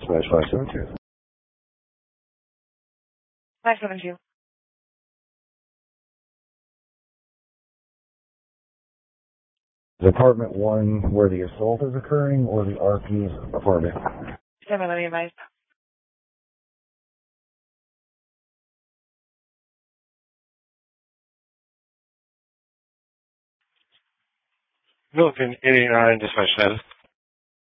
/572. 572. Is apartment 1 where the assault is occurring, or the RP's apartment? Stand by, let me advise. Milton 89, dispatch status.